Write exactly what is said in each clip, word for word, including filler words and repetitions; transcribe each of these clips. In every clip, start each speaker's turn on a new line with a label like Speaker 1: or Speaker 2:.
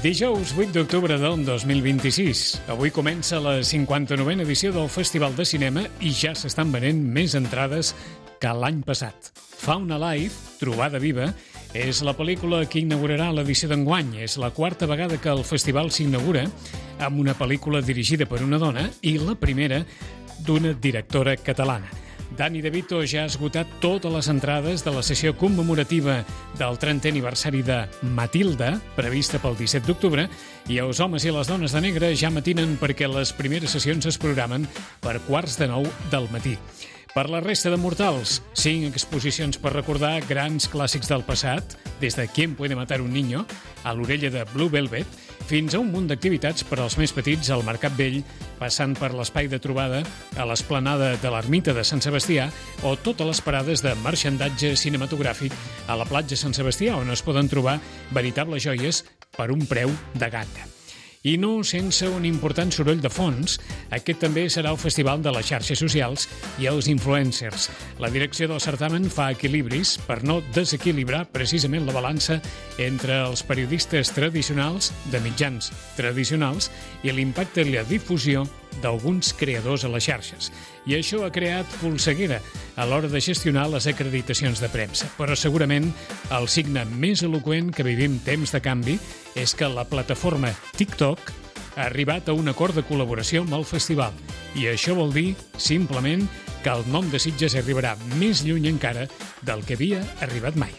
Speaker 1: Dijous vuit d'octubre del dos mil vint-i-sis. Avui comença la cinquanta-novena edició del Festival de Cinema i ja s'estan venent més entrades que l'any passat. Fauna Live, Trobada Viva, és la pel·lícula que inaugurarà l'edició d'enguany. És la quarta vegada que el festival s'inaugura amb una pel·lícula dirigida per una dona i la primera d'una directora catalana. Dani De Vito ja ha esgotat totes les entrades de la sessió commemorativa del trentè aniversari de Matilda, prevista pel disset d'octubre, i els homes i les dones de negre ja matinen perquè les primeres sessions es programen per quarts de nou del matí. Per la resta de mortals, cinc exposicions per recordar grans clàssics del passat, des de ¿Quién puede matar un niño?, a l'orella de Blue Velvet, fins a un munt d'activitats per als més petits al Mercat Vell, passant per l'espai de trobada a l'esplanada de l'Ermita de Sant Sebastià o totes les parades de marxandatge cinematogràfic a la platja Sant Sebastià, on es poden trobar veritables joies per un preu de ganga. I no sense un important soroll de fons, aquest també serà el festival de les xarxes socials i els influencers. La direcció del certamen fa equilibris per no desequilibrar precisament la balança entre els periodistes tradicionals, de mitjans tradicionals, i l'impacte i la difusió d'alguns creadors a les xarxes. I això ha creat polseguera a l'hora de gestionar les acreditacions de premsa. Però segurament el signe més eloqüent que vivim temps de canvi és que la plataforma TikTok ha arribat a un acord de col·laboració amb el festival. I això vol dir, simplement, que el nom de Sitges arribarà més lluny encara del que havia arribat mai.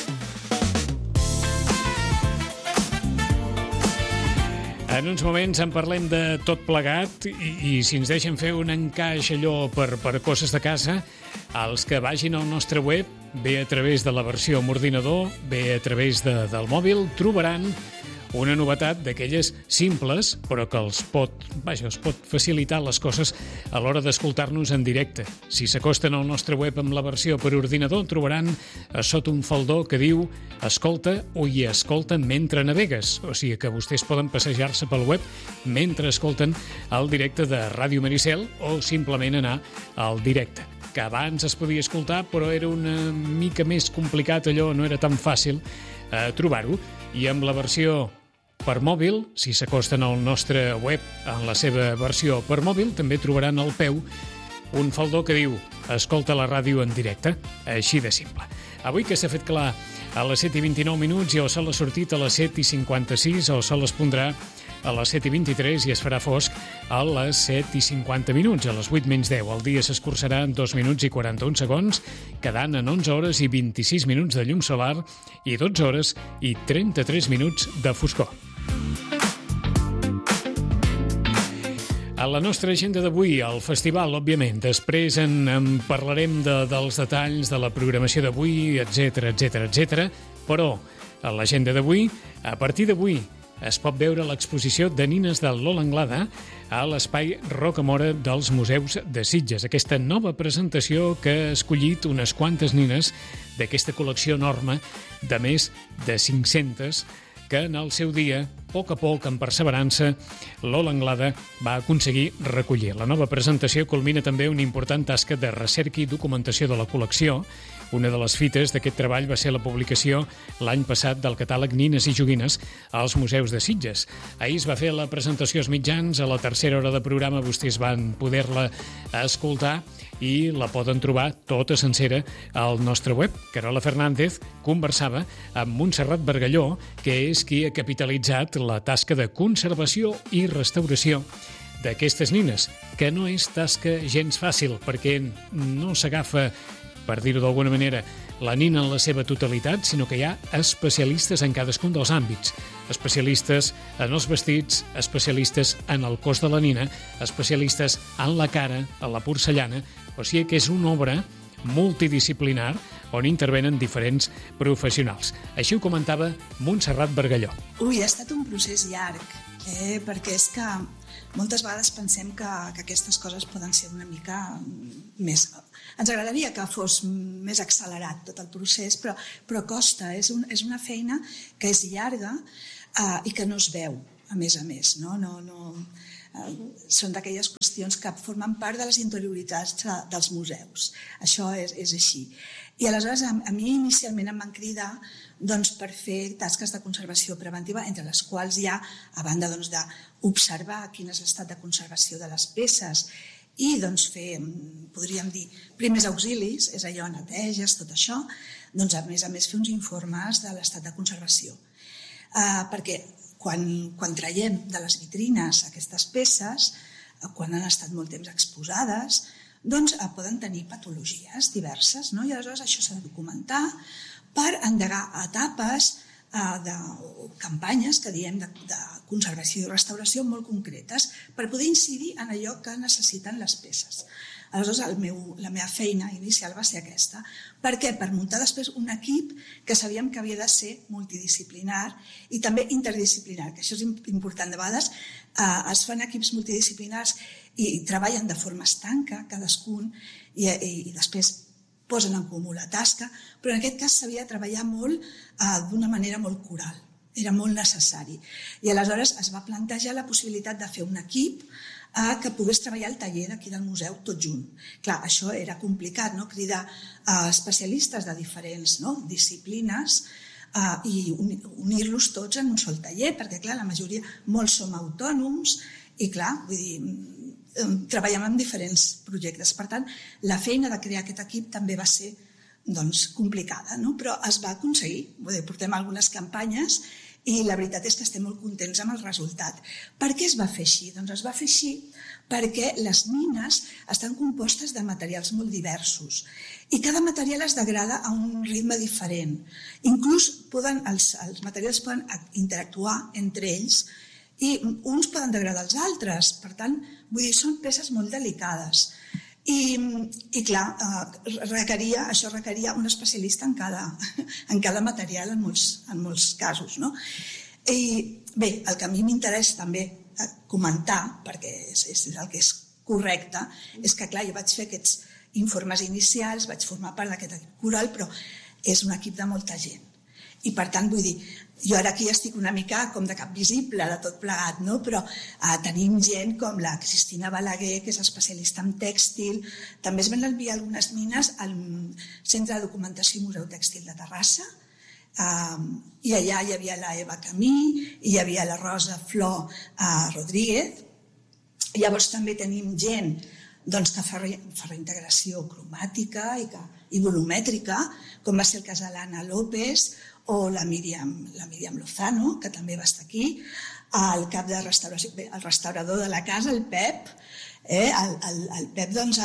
Speaker 1: En uns moments en parlem de tot plegat i, i si ens deixen fer un encaix allò per, per coses de casa, els que vagin al nostre web, bé a través de la versió amb ordinador, bé a través de, del mòbil, trobaran una novetat d'aquelles simples, però que els pot, vaja, els pot facilitar les coses a l'hora d'escoltar-nos en directe. Si s'acosten al nostre web amb la versió per ordinador, trobaran a sota un faldó que diu «Escolta» o «I escolta mentre navegues». O sigui que vostès poden passejar-se pel web mentre escolten el directe de Ràdio Maricel o simplement anar al directe, que abans es podia escoltar, però era una mica més complicat allò, no era tan fàcil eh, trobar-ho. I amb la versió per mòbil, si s'acosten al nostre web en la seva versió per mòbil, també trobaran al peu un faldó que diu «Escolta la ràdio en directe», així de simple. Avui que s'ha fet clar a les set i vint-i-nou minuts i el sol ha sortit a les set i cinquanta-sis, el sol es pondrà a les set i vint-i-tres i es farà fosc a les set i cinquanta minuts, a les vuit menys deu. El dia s'escurçarà en dos minuts i quaranta-un segons, quedant en onze hores i vint-i-sis minuts de llum solar i dotze hores i trenta-tres minuts de foscor. A la nostra agenda d'avui, el festival, òbviament. Després en, en parlarem de, dels detalls de la programació d'avui, etcètera, etcètera, etcètera. Però a l'agenda d'avui, a partir d'avui, es pot veure l'exposició de nines de Lola Anglada a l'espai Rocamora dels Museus de Sitges. Aquesta nova presentació que ha escollit unes quantes nines d'aquesta col·lecció enorme de més de cinc-centes que en el seu dia, a poc a poc, amb perseverança, Lola Anglada va aconseguir recollir. La nova presentació culmina també una important tasca de recerca i documentació de la col·lecció. Una de les fites d'aquest treball va ser la publicació l'any passat del catàleg Nines i Joguines als Museus de Sitges. Ahir es va fer la presentació als mitjans, a la tercera hora de programa vostès van poder-la escoltar i la poden trobar tota sencera al nostre web. Carola Fernández conversava amb Montserrat Bargalló, que és qui ha capitalitzat la tasca de conservació i restauració d'aquestes nines, que no és tasca gens fàcil, perquè no s'agafa, per dir-ho d'alguna manera, la nina en la seva totalitat, sinó que hi ha especialistes en cadascun dels àmbits. Especialistes en els vestits, especialistes en el cos de la nina, especialistes en la cara, en la porcellana, o sigui que és una obra multidisciplinar on intervenen diferents professionals. Així ho comentava Montserrat Bargalló.
Speaker 2: Ui, ha estat un procés llarg, eh? perquè és que moltes vegades pensem que, que aquestes coses poden ser una mica més... Ens agradaria que fos més accelerat tot el procés, però, però costa. És, un, és una feina que és llarga eh, i que no es veu, a més a més. No? No, no, són d'aquelles qüestions que formen part de les interioritats dels museus. Això és, és així. I aleshores a, a mi inicialment em van cridar doncs, per fer tasques de conservació preventiva, entre les quals hi ha, a banda doncs, d'observar quin és l'estat de conservació de les peces i doncs, fer, podríem dir, primers auxilis, és allò, neteges, tot això, doncs, a més a més fer uns informes de l'estat de conservació. Uh, perquè quan, quan traiem de les vitrines aquestes peces, uh, quan han estat molt temps exposades, doncs uh, poden tenir patologies diverses, no? I aleshores això s'ha de documentar per endegar etapes uh, de o campanyes que diem de, de conservació i restauració molt concretes per poder incidir en allò que necessiten les peces. Aleshores, el meu, la meva feina inicial va ser aquesta. Per què? Per muntar després un equip que sabíem que havia de ser multidisciplinar i també interdisciplinar, que això és important. De vegades eh, es fan equips multidisciplinars i, i treballen de forma estanca, cadascun, i, i, i després posen en comú la tasca, però en aquest cas s'havia de treballar molt eh, d'una manera molt coral. Era molt necessari. I aleshores es va plantejar la possibilitat de fer un equip a que pogués treballar al taller d'aquí del museu tot junt. Clar, això era complicat, no? Cridar a especialistes de diferents no? disciplines uh, i unir-los tots en un sol taller, perquè clar, la majoria, molts som autònoms i clar, vull dir, treballem en diferents projectes. Per tant, la feina de crear aquest equip també va ser doncs, complicada, no? Però es va aconseguir. Vull dir, portem algunes campanyes i la veritat és que estem molt contents amb el resultat. Per què es va fer així? Doncs es va fer així perquè les nines estan compostes de materials molt diversos i cada material es degrada a un ritme diferent. Inclús poden, els, els materials poden interactuar entre ells i uns poden degradar els altres. Per tant, vull dir, són peces molt delicades. I, i clar, requeria, això requeria un especialista en cada, en cada material en molts, en molts casos. No? I bé, el que a mi m'interessa també comentar, perquè és, és el que és correcte, és que clar, jo vaig fer aquests informes inicials, vaig formar part d'aquest equip coral, però és un equip de molta gent. I per tant, vull dir, jo ara aquí estic una mica com de cap visible de tot plegat, no? Però eh, tenim gent com la Cristina Balaguer, que és especialista en tèxtil, també es van enviar algunes nines al Centre de Documentació i Museu Tèxtil de Terrassa, eh, i allà hi havia la Eva Camí, i hi havia la Rosa Flor eh, Rodríguez. Llavors també tenim gent doncs, que fa, re, fa reintegració cromàtica i, que, i volumètrica, com va ser el cas de l'Anna López, o la Míriam, la Míriam Lozano, que també va estar aquí, el cap de restauració, bé, el restaurador de la casa, el Pep, eh, el, el, el Pep doncs,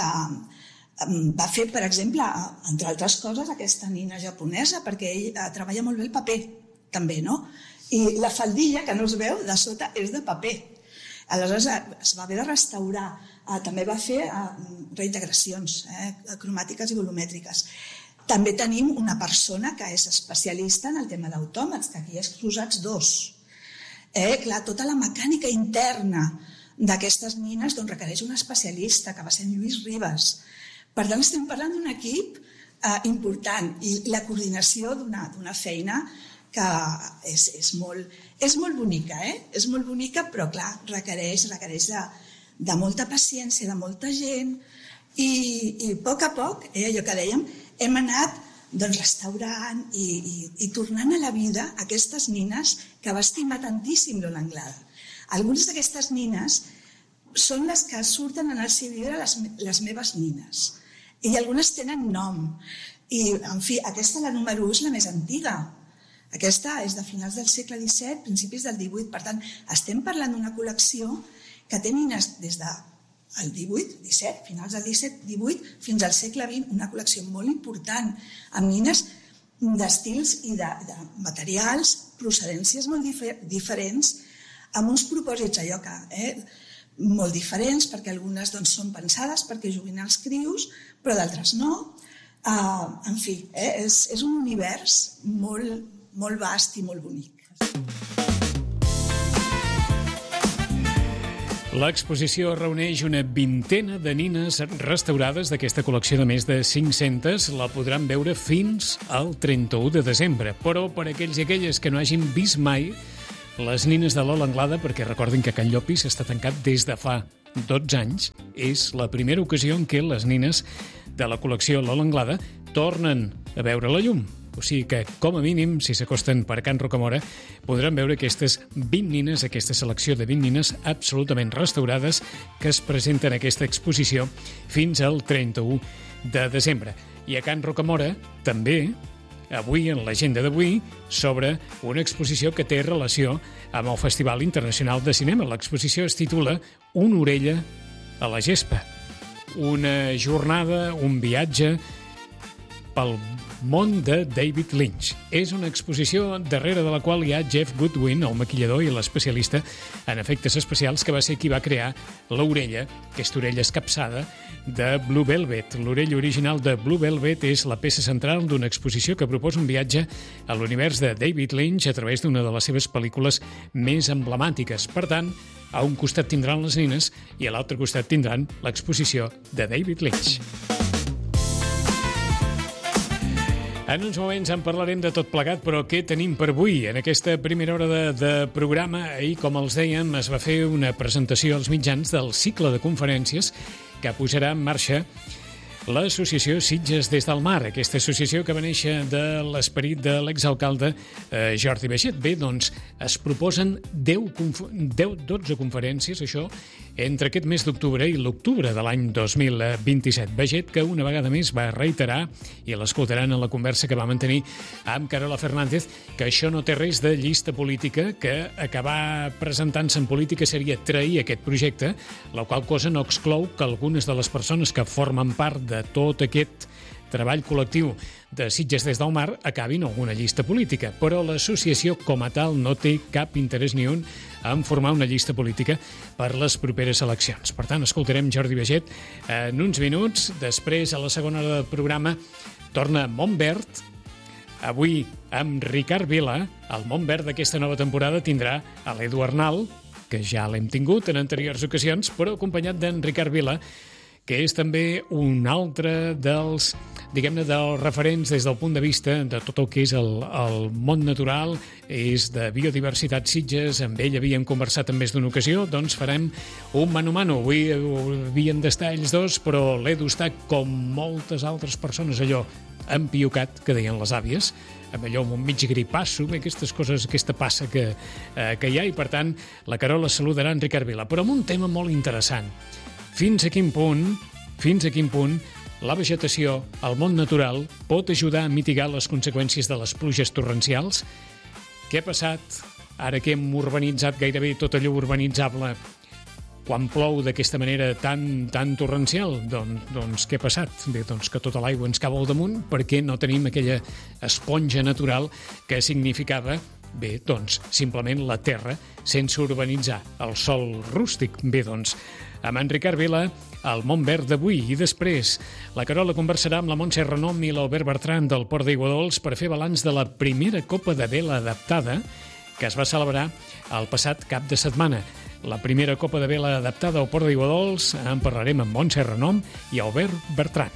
Speaker 2: a, va fer, per exemple, entre altres coses, aquesta nina japonesa, perquè ell a, treballa molt bé el paper, també, no? I la faldilla, que no es veu, de sota és de paper. Aleshores es va haver de restaurar, a, també va fer a, reintegracions eh, cromàtiques i volumètriques. També tenim una persona que és especialista en el tema d'autòmats, que aquí hi ha exposats dos. Eh, clar, tota la mecànica interna d'aquestes nines doncs, requereix un especialista, que va ser en Lluís Ribas. Per tant, estem parlant d'un equip eh, important i la coordinació d'una feina que és, és, molt, és molt bonica, eh? És molt bonica, però clar, requereix, requereix de, de molta paciència, de molta gent i, i a poc a poc, eh, allò que dèiem, hem anat doncs, restaurant i, i, i tornant a la vida aquestes nines que va estimar tantíssim Lola Anglada. Algunes d'aquestes nines són les que surten en el seu llibre les, les meves nines. I algunes tenen nom. I, en fi, aquesta, la número u, és la més antiga. Aquesta és de finals del segle disset, principis del divuit. Per tant, estem parlant d'una col·lecció que té nines des de el divuit, disset, finals del disset, divuit, fins al segle vint, una col·lecció molt important, amb nines d'estils i de, de materials, procedències molt difer diferents, amb uns propòsits allò que, eh, molt diferents, perquè algunes doncs, són pensades perquè juguin als crios, però d'altres no. Uh, en fi, eh, és, és un univers molt, molt vast i molt bonic.
Speaker 1: L'exposició reuneix una vintena de nines restaurades d'aquesta col·lecció de més de cinc-centes. La podran veure fins al trenta-u de desembre. Però per aquells i aquelles que no hagin vist mai Les nines de l'Ola Anglada, perquè recordin que Can Llopis està tancat des de fa dotze anys. És la primera ocasió en què les nines de la col·lecció l'Ola Anglada tornen a veure la llum. O sigui que, com a mínim, si s'acosten per Can Rocamora, podran veure aquestes vint nines, aquesta selecció de vint nines absolutament restaurades que es presenten en aquesta exposició fins al trenta-u de desembre. I a Can Rocamora, també, avui, en l'agenda d'avui, sobre una exposició que té relació amb el Festival Internacional de Cinema. L'exposició es titula Una orella a la gespa. Una jornada, un viatge pel món de David Lynch. És una exposició darrere de la qual hi ha Jeff Goodwin, el maquillador i l'especialista en efectes especials, que va ser qui va crear l'orella, aquesta orella escapçada, de Blue Velvet. L'orella original de Blue Velvet és la peça central d'una exposició que proposa un viatge a l'univers de David Lynch a través d'una de les seves pel·lícules més emblemàtiques. Per tant, a un costat tindran les nines i a l'altre costat tindran l'exposició de David Lynch. En uns moments en parlarem de tot plegat, però què tenim per avui? En aquesta primera hora de, de programa, ahir, com els dèiem, es va fer una presentació als mitjans del cicle de conferències que posarà en marxa l'associació Sitges des del Mar, aquesta associació que va néixer de l'esperit de l'exalcalde eh, Jordi Baixet. Bé, doncs, es proposen deu, deu, dotze conferències, això, entre aquest mes d'octubre i l'octubre de l'any dos mil vint-i-set. Baixet, que una vegada més va reiterar, i l'escoltaran en la conversa que va mantenir amb Carola Fernández, que això no té res de llista política, que acabar presentant-se en política seria trair aquest projecte, la qual cosa no exclou que algunes de les persones que formen part de tot aquest treball col·lectiu de Sitges des del Mar acabin alguna llista política, però l'associació com a tal no té cap interès ni un en formar una llista política per les properes eleccions. Per tant, escoltarem Jordi Baixet en uns minuts. Després, a la segona hora del programa, torna Montverd. Avui, amb Ricard Vila, el Montverd d'aquesta nova temporada tindrà a l'Edu Arnal, que ja l'hem tingut en anteriors ocasions, però acompanyat d'en Ricard Vila, que és també un altre dels, diguem-ne, dels referents des del punt de vista de tot el que és el, el món natural, és de biodiversitat Sitges. Amb ell havíem conversat en més d'una ocasió, doncs farem un mano-mano. Avui havien d'estar ells dos, però l'Edu està, com moltes altres persones, allò empiocat, que deien les àvies, amb allò un mig gripasso, aquestes coses, aquesta passa que, eh, que hi ha, i per tant la Carola saludarà en Ricard Vila, però amb un tema molt interessant. Fins a quin punt, fins a quin punt la vegetació, el món natural, pot ajudar a mitigar les conseqüències de les pluges torrencials? Què ha passat ara que hem urbanitzat gairebé tot allò urbanitzable quan plou d'aquesta manera tan, tan torrencial? Doncs, doncs què ha passat? Bé, doncs que tota l'aigua ens cau al damunt perquè no tenim aquella esponja natural que significava, bé, doncs, simplement la terra sense urbanitzar, el sòl rústic. Bé, doncs, amb en Ricard Vila, el Montverd d'avui. I després, la Carola conversarà amb la Montse Renom i l'Albert Bertran del Port d'Aiguadols per fer balanç de la primera Copa de Vela adaptada que es va celebrar el passat cap de setmana. La primera Copa de Vela adaptada al Port d'Aiguadols. En parlarem amb Montse Renom i Albert Bertran.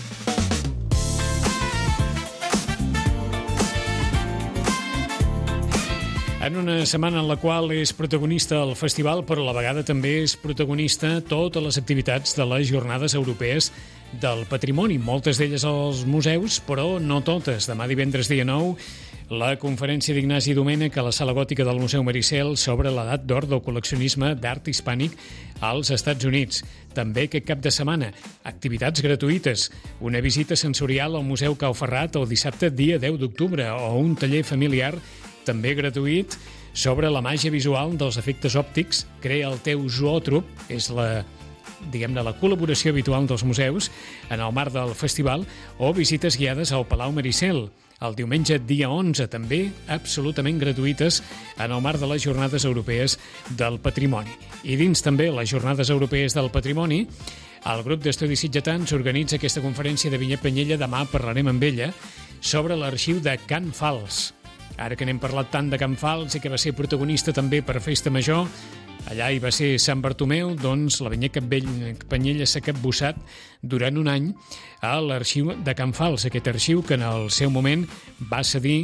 Speaker 1: En una setmana en la qual és protagonista el festival, però a la vegada també és protagonista totes les activitats de les Jornades Europees del Patrimoni, moltes d'elles als museus, però no totes. Demà divendres dia nou, la conferència d'Ignasi Domènech a la Sala Gòtica del Museu Maricel sobre l'edat d'or del col·leccionisme d'art hispànic als Estats Units. També aquest cap de setmana, activitats gratuïtes, una visita sensorial al Museu Cau Ferrat el dissabte dia deu d'octubre o un taller familiar també gratuït sobre la màgia visual dels efectes òptics. Crea el teu zoòtrop, és la, diguem-ne, la col·laboració habitual dels museus en el marc del festival, o visites guiades al Palau Maricel. El diumenge dia onze, també absolutament gratuïtes en el marc de les Jornades Europees del Patrimoni. I dins també les Jornades Europees del Patrimoni, el grup d'estudis sitgetans organitza aquesta conferència de Vinyet Penyella. Demà parlarem amb ella sobre l'arxiu de Can Fals. Ara que n'hem parlat tant de Can Fals i que va ser protagonista també per Festa Major, allà hi va ser Sant Bartomeu, doncs la Vinyet Penyella s'ha capbussat durant un any a l'arxiu de Can Fals, aquest arxiu que en el seu moment va cedir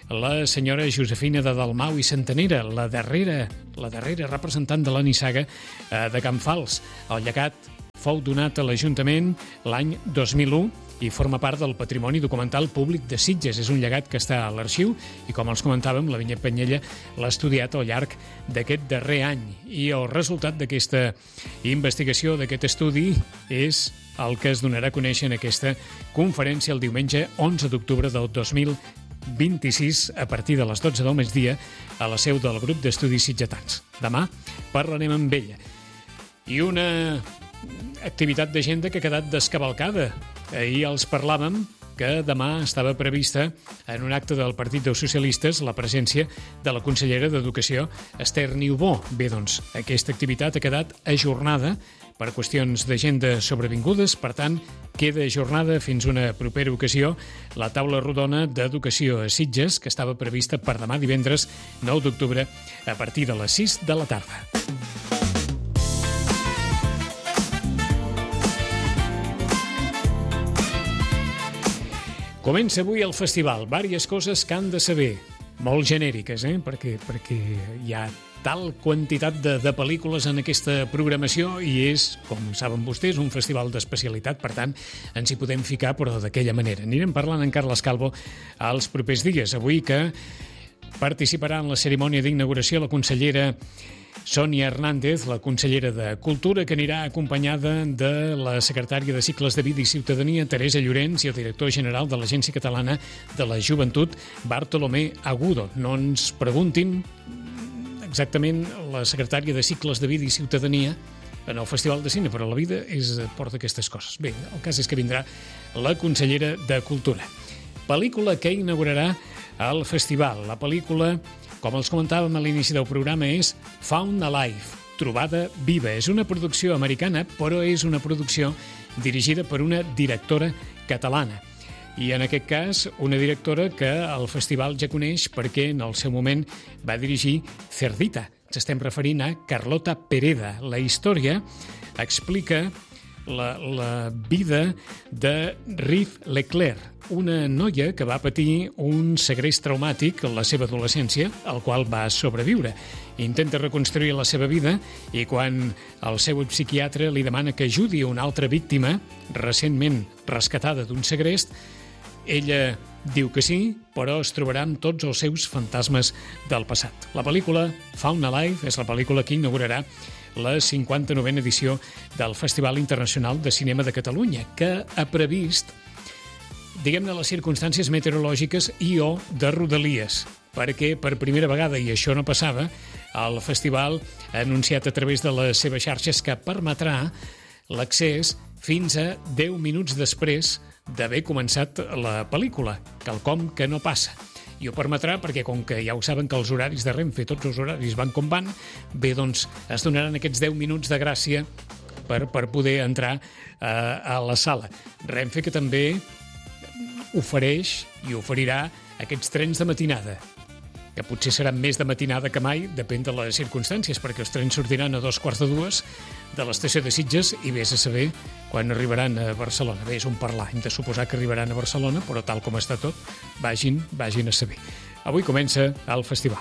Speaker 1: la senyora Josefina de Dalmau i Centenera, la darrera, la darrera representant de la nissaga eh, de Can Fals. El llegat fou donat a l'Ajuntament l'any dos mil u i forma part del Patrimoni Documental Públic de Sitges. És un llegat que està a l'arxiu i, com els comentàvem, la Vinyet Penyella l'ha estudiat al llarg d'aquest darrer any. I el resultat d'aquesta investigació, d'aquest estudi, és el que es donarà a conèixer en aquesta conferència el diumenge onze d'octubre del dos mil vint-i-sis a partir de les dotze del migdia a la seu del grup d'estudis sitgetans. Demà parlarem amb ella. I una activitat d'agenda que ha quedat descavalcada. Ahir els parlàvem que demà estava prevista en un acte del Partit dels Socialistes la presència de la consellera d'Educació, Esther Niubó. Bé, doncs, aquesta activitat ha quedat ajornada per qüestions d'agenda sobrevingudes, per tant, queda ajornada fins una propera ocasió la taula rodona d'Educació a Sitges, que estava prevista per demà divendres nou d'octubre a partir de les sis de la tarda. Comença avui el festival. Vàries coses que han de saber. Molt genèriques, eh? Perquè, perquè hi ha tal quantitat de, de pel·lícules en aquesta programació i és, com saben vostès, un festival d'especialitat. Per tant, ens hi podem ficar, però d'aquella manera. Anirem parlant amb Carles Calvo els propers dies. Avui que participarà en la cerimònia d'inauguració la consellera Sònia Hernández, la consellera de Cultura, que anirà acompanyada de la secretària de Cicles de Vida i Ciutadania, Teresa Llorenç, i el director general de l'Agència Catalana de la Joventut, Bartolomé Agudo. No ens preguntin exactament la secretària de Cicles de Vida i Ciutadania en el Festival de Cine, però la vida és, porta aquestes coses. Bé, el cas és que vindrà la consellera de Cultura. Pel·lícula que inaugurarà el festival. La pel·lícula, com els comentàvem a l'inici del programa, és Found Alive, Trobada Viva. És una producció americana, però és una producció dirigida per una directora catalana. I en aquest cas, una directora que el festival ja coneix perquè en el seu moment va dirigir Cerdita. Ens estem referint a Carlota Pereda. La història explica la, la vida de Rive Leclerc, una noia que va patir un segrest traumàtic en la seva adolescència, al qual va sobreviure. Intenta reconstruir la seva vida i quan el seu psiquiatre li demana que ajudi una altra víctima recentment rescatada d'un segrest, ella diu que sí, però es trobarà amb tots els seus fantasmes del passat. La pel·lícula Found Alive és la pel·lícula que inaugurarà la cinquanta-novena edició del Festival Internacional de Cinema de Catalunya, que ha previst, diguem-ne, les circumstàncies meteorològiques i o de rodalies, perquè per primera vegada, i això no passava, el festival ha anunciat a través de les seves xarxes que permetrà l'accés fins a deu minuts després d'haver començat la pel·lícula, quelcom que no passa. I ho permetrà perquè, com que ja ho saben que els horaris de Renfe, tots els horaris van com van, bé, doncs es donaran aquests deu minuts de gràcia per, per poder entrar eh, a la sala. Renfe que també ofereix i oferirà aquests trens de matinada, que potser seran més de matinada que mai, depèn de les circumstàncies, perquè els trens sortiran a dos quarts de dues de l'estació de Sitges i vés a saber quan arribaran a Barcelona. Bé, és un parlar, hem de suposar que arribaran a Barcelona, però tal com està tot, vagin, vagin a saber. Avui comença el festival.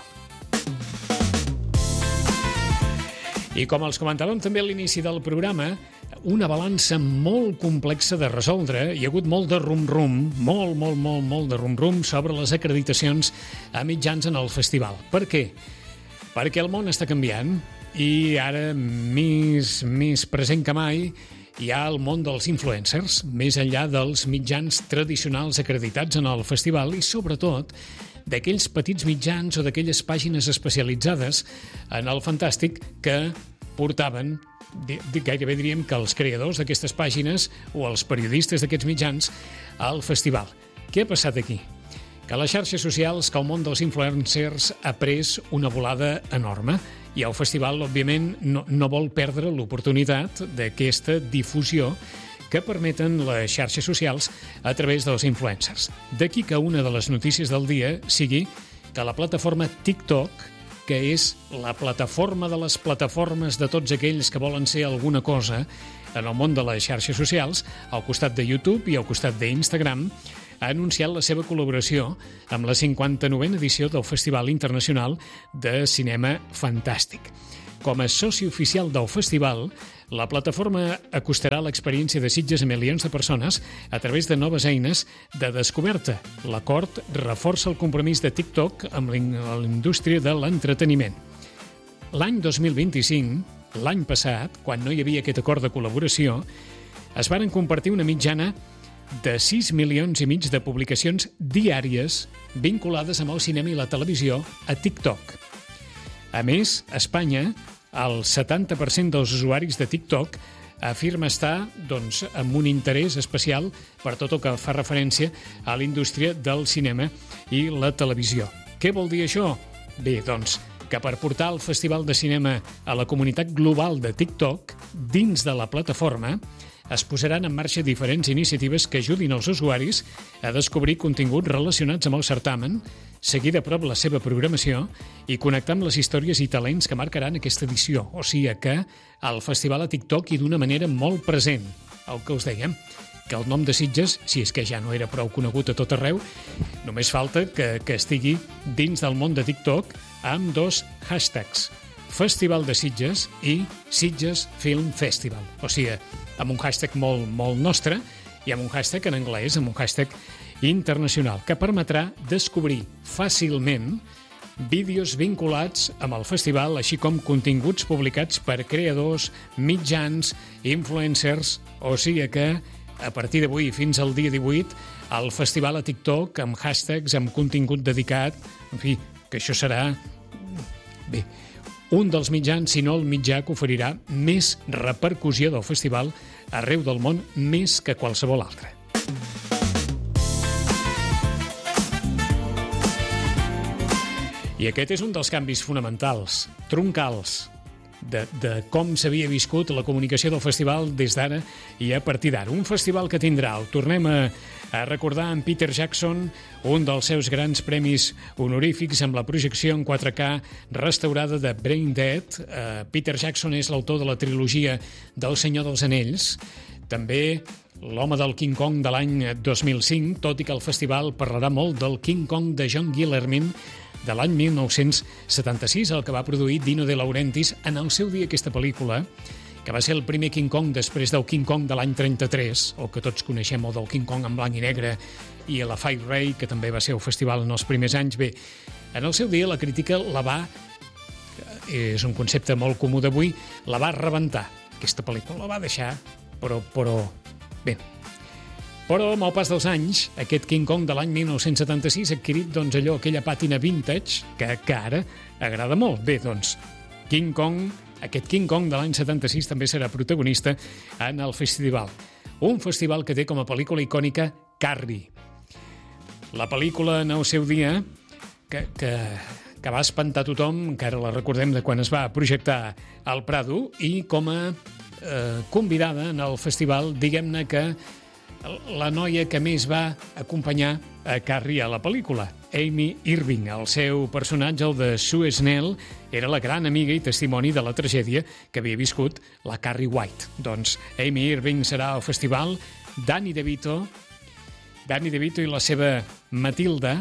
Speaker 1: I com els comentàvem també a l'inici del programa, una balança molt complexa de resoldre. Hi ha hagut molt de rum-rum, molt, molt, molt, molt de rum-rum sobre les acreditacions a mitjans en el festival. Per què? Perquè el món està canviant i ara, més, més present que mai, hi ha el món dels influencers, més enllà dels mitjans tradicionals acreditats en el festival i, sobretot, d'aquells petits mitjans o d'aquelles pàgines especialitzades en el fantàstic que portaven, gairebé diríem que els creadors d'aquestes pàgines o els periodistes d'aquests mitjans al festival. Què ha passat aquí? Que les xarxes socials, que el món dels influencers ha pres una volada enorme i el festival, òbviament, no, no vol perdre l'oportunitat d'aquesta difusió que permeten les xarxes socials a través dels influencers. D'aquí que una de les notícies del dia sigui que la plataforma TikTok, que és la plataforma de les plataformes de tots aquells que volen ser alguna cosa en el món de les xarxes socials, al costat de YouTube i al costat d'Instagram, ha anunciat la seva col·laboració amb la cinquanta-novena edició del Festival Internacional de Cinema Fantàstic. Com a soci oficial del festival, la plataforma acostarà l'experiència de Sitges a milions de persones a través de noves eines de descoberta. L'acord reforça el compromís de TikTok amb la indústria de l'entreteniment. L'any dos mil vint-i-cinc, l'any passat, quan no hi havia aquest acord de col·laboració, es varen compartir una mitjana de sis milions i mig de publicacions diàries vinculades amb el cinema i la televisió a TikTok. A més, a Espanya, el setanta per cent dels usuaris de TikTok afirma estar doncs, amb un interès especial per tot el que fa referència a la indústria del cinema i la televisió. Què vol dir això? Bé, doncs, que per portar el Festival de Cinema a la comunitat global de TikTok, dins de la plataforma, es posaran en marxa diferents iniciatives que ajudin els usuaris a descobrir continguts relacionats amb el certamen, seguir de prop la seva programació i connectar amb les històries i talents que marcaran aquesta edició. O sigui que el festival a TikTok i d'una manera molt present. El que us dèiem, que el nom de Sitges, si és que ja no era prou conegut a tot arreu, només falta que, que estigui dins del món de TikTok amb dos hashtags, Festival de Sitges i Sitges Film Festival. O sigui, amb un hashtag molt, molt nostre i amb un hashtag en anglès, amb un hashtag internacional, que permetrà descobrir fàcilment vídeos vinculats amb el festival, així com continguts publicats per creadors, mitjans, influencers, o sigui que a partir d'avui fins al dia divuit, el festival a TikTok amb hashtags, amb contingut dedicat, en fi, que això serà bé, un dels mitjans, si no el mitjà que oferirà més repercussió del festival arreu del món, més que qualsevol altre. I aquest és un dels canvis fonamentals, troncals, de, de com s'havia viscut la comunicació del festival des d'ara i a partir d'ara. Un festival que tindrà, el tornem a, a recordar en Peter Jackson, un dels seus grans premis honorífics amb la projecció en quatre K restaurada de Brain Dead. Uh, Peter Jackson és l'autor de la trilogia del Senyor dels Anells, també l'home del King Kong de l'any dos mil cinc, tot i que el festival parlarà molt del King Kong de John Guillermin de l'any mil nou-cents setanta-sis, el que va produir Dino De Laurentiis en el seu dia aquesta pel·lícula, que va ser el primer King Kong després del King Kong de l'any trenta-tres, el que tots coneixem, el del King Kong en blanc i negre, i la Fire Ray, que també va ser el festival en els primers anys. Bé, en el seu dia la crítica la va, és un concepte molt comú d'avui, la va rebentar. Aquesta pel·lícula la va deixar, però, però, bé, però amb el pas dels anys, aquest King Kong de l'any mil nou-cents setanta-sis ha adquirit doncs, allò, aquella pàtina vintage que, que ara agrada molt. Bé, doncs, King Kong, aquest King Kong de l'any setanta-sis també serà protagonista en el festival. Un festival que té com a pel·lícula icònica Carrie. La pel·lícula en el seu dia que, que, que va espantar tothom, que ara la recordem de quan es va projectar al Prado, i com a eh, convidada en el festival, diguem-ne que la noia que més va acompanyar a Carrie a la pel·lícula, Amy Irving. El seu personatge, el de Sue Snell, era la gran amiga i testimoni de la tragèdia que havia viscut la Carrie White. Doncs Amy Irving serà al festival, Danny DeVito, Danny DeVito i la seva Matilda,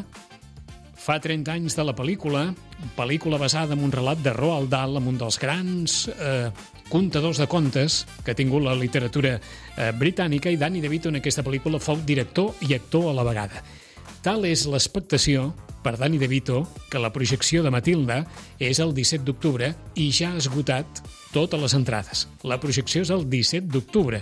Speaker 1: fa trenta anys de la pel·lícula, pel·lícula basada en un relat de Roald Dahl, amb un dels grans eh, contadors de contes que ha tingut la literatura eh, britànica, i Danny DeVito en aquesta pel·lícula fou director i actor a la vegada. Tal és l'expectació per Danny DeVito que la projecció de Matilda és el disset d'octubre i ja ha esgotat totes les entrades. La projecció és el disset d'octubre.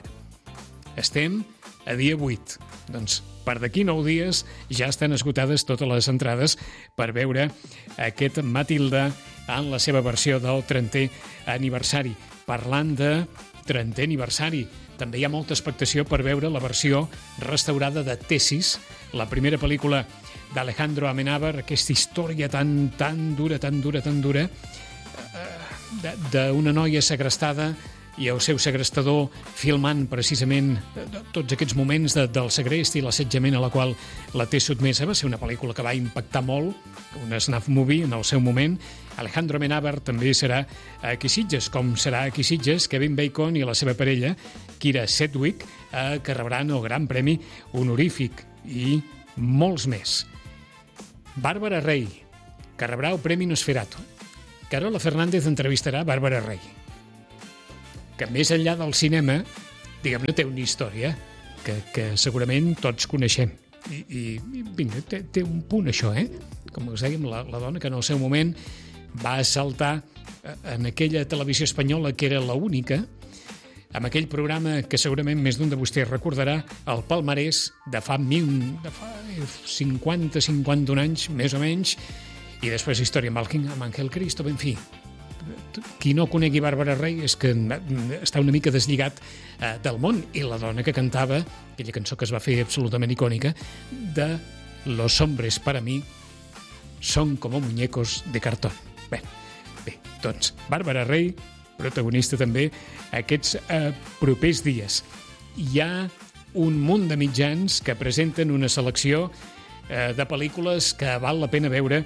Speaker 1: Estem a dia vuit. Doncs per d'aquí nou dies ja estan esgotades totes les entrades per veure aquest Matilda en la seva versió del trentè aniversari. Parlant de trentè aniversari, també hi ha molta expectació per veure la versió restaurada de Tessis, la primera pel·lícula d'Alejandro Amenábar, aquesta història tan, tan dura, tan dura, tan dura, d'una noia segrestada i el seu segrestador filmant precisament tots aquests moments de, del segrest i l'assetjament a la qual la té sotmesa. Va ser una pel·lícula que va impactar molt, un snuff movie en el seu moment. Alejandro Amenábar també serà aquí a Sitges, com serà aquí a Sitges Kevin Bacon i la seva parella, Kira Sedgwick, eh, que rebran el Gran Premi honorífic. I molts més. Bàrbara Rey, que rebrà el Premi Nosferatu. Carola Fernández entrevistarà Bàrbara Rey, que més enllà del cinema, diguem-ne, té una història que, que segurament tots coneixem. I, i vinga, té, té un punt això, eh? Com us dèiem, la, la dona que en el seu moment va saltar en aquella televisió espanyola que era l'única, amb aquell programa que segurament més d'un de vostès recordarà, el Palmarès, de fa, mil, de fa cinquanta cinquanta un anys, més o menys, i després història amb, el, amb Ángel Cristo, en fi. Qui no conegui Bàrbara Rey és que està una mica deslligat eh, del món, i la dona que cantava aquella cançó que es va fer absolutament icònica de Los hombres para mí son como muñecos de cartón. Bé, bé, doncs Bàrbara Rey, protagonista també aquests eh, propers dies. Hi ha un munt de mitjans que presenten una selecció eh, de pel·lícules que val la pena veure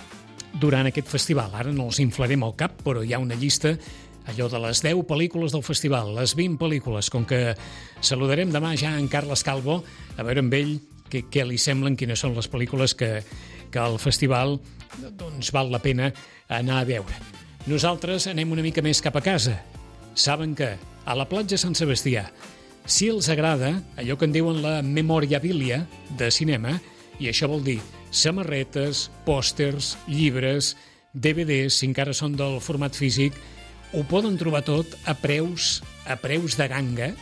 Speaker 1: durant aquest festival. Ara no els inflarem al cap, però hi ha una llista, allò de les deu pel·lícules del festival, les vint pel·lícules, com que saludarem demà ja en Carles Calvo, a veure amb ell què, què li semblen, quines són les pel·lícules que, que al festival doncs, val la pena anar a veure. Nosaltres anem una mica més cap a casa. Saben que a la platja Sant Sebastià, si els agrada allò que en diuen la memorabilia de cinema, i això vol dir samarretes, pòsters, llibres, D V Ds, si encara són del format físic, ho poden trobar tot a preus, a preus de ganga,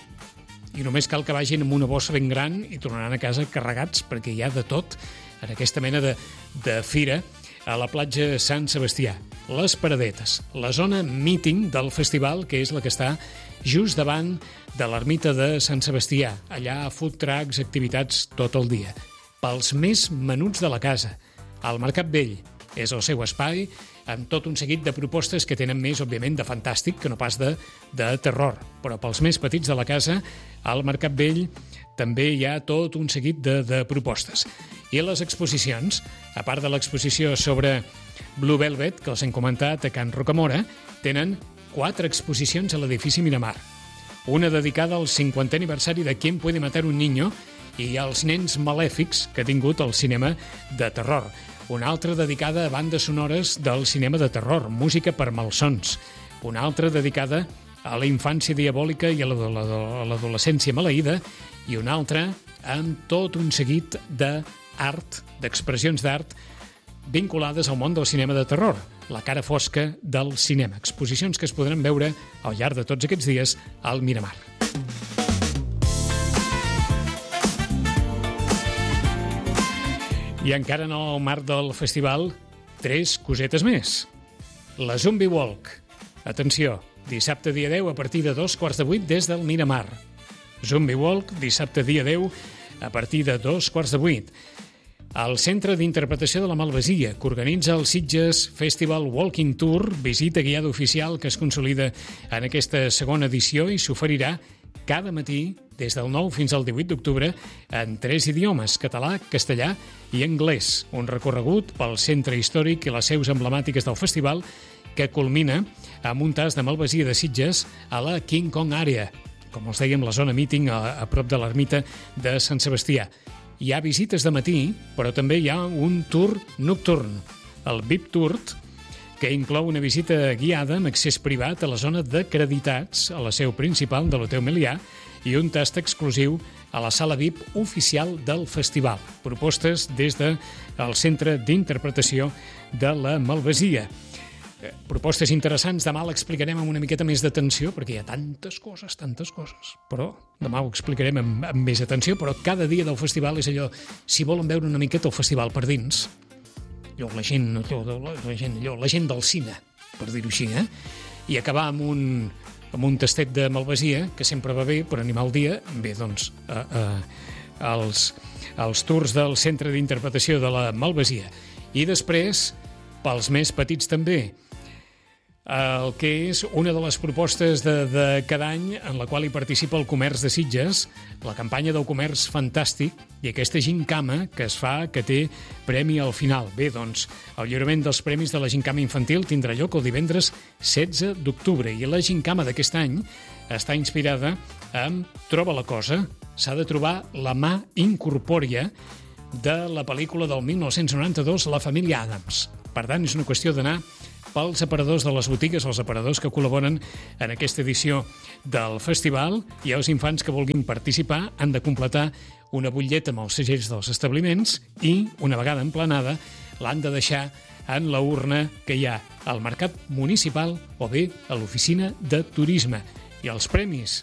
Speaker 1: i només cal que vagin amb una bossa ben gran i tornaran a casa carregats, perquè hi ha de tot en aquesta mena de, de fira a la platja Sant Sebastià. Les Paradetes, la zona meeting del festival, que és la que està just davant de l'ermita de Sant Sebastià. Allà food trucks, activitats tot el dia. Pels més menuts de la casa, el Mercat Vell és el seu espai, amb tot un seguit de propostes que tenen més, òbviament, de fantàstic que no pas de, de terror. Però pels més petits de la casa, al Mercat Vell també hi ha tot un seguit de, de propostes. I les exposicions, a part de l'exposició sobre Blue Velvet, que els hem comentat a Can Rocamora, tenen quatre exposicions a l'edifici Miramar. Una dedicada al cinquantè aniversari de Quién puede matar un niño i als nens malèfics que ha tingut el cinema de terror. Una altra dedicada a bandes sonores del cinema de terror, música per malsons. Una altra dedicada a la infància diabòlica i a l'adolescència maleïda, i una altra amb tot un seguit d'art, d'expressions d'art vinculades al món del cinema de terror, la cara fosca del cinema. Exposicions que es podran veure al llarg de tots aquests dies al Miramar. I encara en el marc del festival, tres cosetes més. La Zombie Walk. Atenció, dissabte dia deu a partir de dos quarts de vuit des del Miramar. Zombie Walk, dissabte dia deu a partir de dos quarts de vuit. El Centre d'Interpretació de la Malvasia, que organitza el Sitges Festival Walking Tour, visita guiada oficial que es consolida en aquesta segona edició i s'oferirà cada matí, des del nou fins al divuit d'octubre, en tres idiomes, català, castellà i anglès. Un recorregut pel centre històric i les seus emblemàtiques del festival que culmina amb un tas de Malvasia de Sitges a la King Kong Area, com els dèiem, la zona meeting a, a prop de l'ermita de Sant Sebastià. Hi ha visites de matí, però també hi ha un tour nocturn, el V I P Tour, que inclou una visita guiada amb accés privat a la zona d'acreditats a la seu principal de l'Hotel Melià i un tast exclusiu a la sala V I P oficial del festival. Propostes des del Centre d'Interpretació de la Malvasia. Propostes interessants, demà l'explicarem amb una miqueta més d'atenció, perquè hi ha tantes coses, tantes coses. Però demà ho explicarem amb, amb més atenció, però cada dia del festival és allò, si volen veure una miqueta el festival per dins, allò, la gent, allò, la gent, allò, la gent del cine, per dir-ho així, eh? I acabar amb un, amb un tastet de Malvasia, que sempre va bé per animar el dia, bé, doncs, a, a, als, als tours del Centre d'Interpretació de la Malvasia. I després, pels més petits també, el que és una de les propostes de, de cada any en la qual hi participa el Comerç de Sitges, la campanya del comerç fantàstic i aquesta gincama que es fa, que té premi al final. Bé, doncs, el lliurament dels premis de la gincama infantil tindrà lloc el divendres setze d'octubre i la gincama d'aquest any està inspirada en Troba la cosa. S'ha de trobar la mà incorpòria de la pel·lícula del mil nou-cents noranta-dos, La família Addams. Per tant, és una qüestió d'anar pels aparadors de les botigues, els aparadors que col·laboren en aquesta edició del festival, i els infants que vulguin participar han de completar una butlleta amb els segells dels establiments i, una vegada emplenada, l'han de deixar en la urna que hi ha al mercat municipal o bé a l'oficina de turisme. I els premis